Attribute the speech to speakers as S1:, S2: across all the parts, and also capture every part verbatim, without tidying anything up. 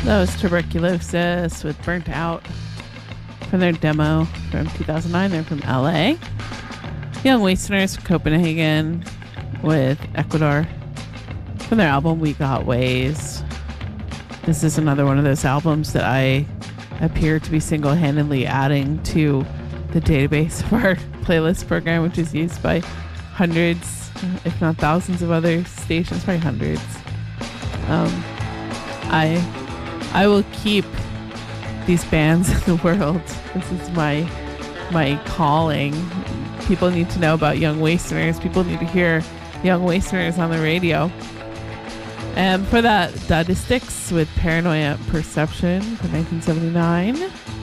S1: That was Tuberculosis with Burnt Out from their demo from two thousand nine. They're from L A. Young Wasterners from Copenhagen with Ecuador from their album We Got Ways. This is another one of those albums that I appear to be single-handedly adding to the database of our playlist program, which is used by hundreds, if not thousands of other stations, probably hundreds. Um, I I will keep these bands in the world. This is my my calling. People need to know about Young Wasterners. People need to hear Young Wasterners on the radio. And for that, Dadistics with Paranoia Perception from nineteen seventy-nine.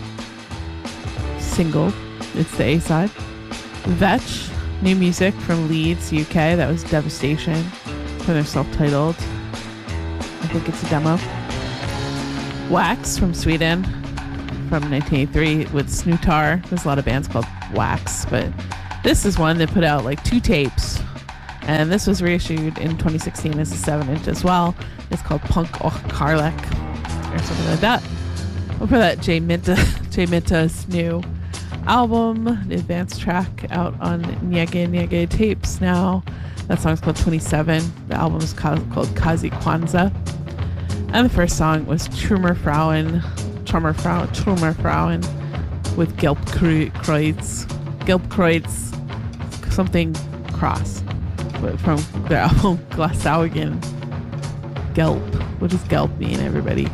S1: Single. It's the A-side. Vetch, new music from Leeds, U K. That was Devastation from their self-titled. I think it's a demo. Wax from Sweden from nineteen eighty-three with Snootar. There's a lot of bands called Wax, but this is one that put out like two tapes. And this was reissued in twenty sixteen as a seven inch as well. It's called Punk och Karlek or something like that. Well, for that, Jay Minta, Jay Minta's new album, the advanced track out on Nyege Nyege tapes now. That song's called twenty-seven. The album is called, called Kazi Kwanzaa. And the first song was Trümmerfrauen, Trümmerfrauen, Trümmerfrauen with Gelbkreuz, Gelbkreuz, something cross from their album Glasaugen. Gelb. What does Gelb mean, everybody?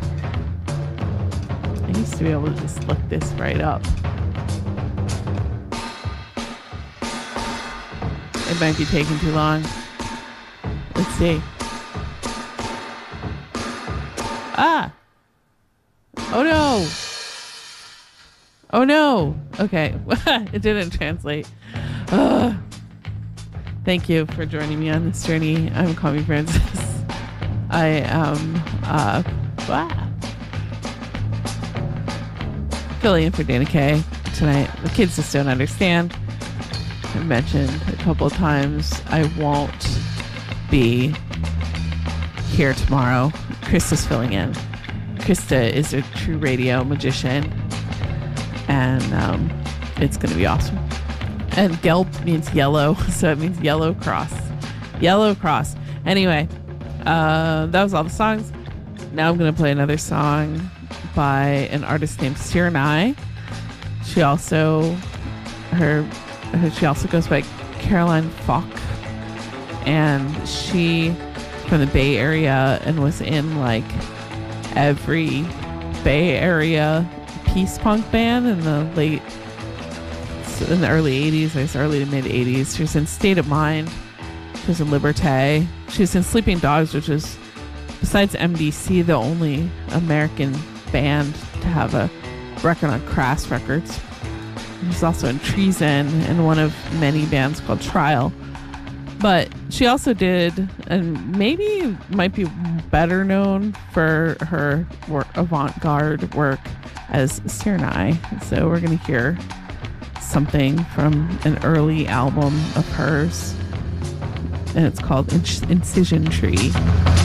S1: I used to be able to just look this right up. It might be taking too long. Let's see. Ah! Oh no! Oh no! Okay. It didn't translate. Ugh. Thank you for joining me on this journey. I'm Kwame Francis. I am uh, ah, filling in for Dana Kay tonight. The kids just don't understand. I mentioned a couple of times I won't be here tomorrow. Krista's filling in. Krista is a true radio magician, and um, it's going to be awesome. And Gelb means yellow, so it means yellow cross. Yellow cross. Anyway, uh, that was all the songs. Now I'm going to play another song by an artist named Sirenai. She also, her, her, she also goes by Caroline Falk, and she from the Bay Area and was in like every Bay Area peace punk band in the late, in the early eighties, I guess early to mid eighties. She was in State of Mind. She was in Liberté. She was in Sleeping Dogs, which is, besides M D C, the only American band to have a record on Crass Records. She's also in Treason and one of many bands called Trial. But she also did, and maybe might be better known for her work, avant-garde work as Sirenai. So we're going to hear something from an early album of hers, and it's called Inc- Incision Tree.